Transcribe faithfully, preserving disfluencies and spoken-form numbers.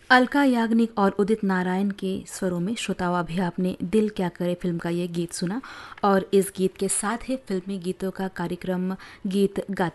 अलका याग्निक और उदित नारायण के स्वरों में श्रोताओं अभी आपने दिल क्या करे फिल्म का ये गीत सुना और इस गीत के साथ ही फिल्मी गीतों का कार्यक्रम गीत गाते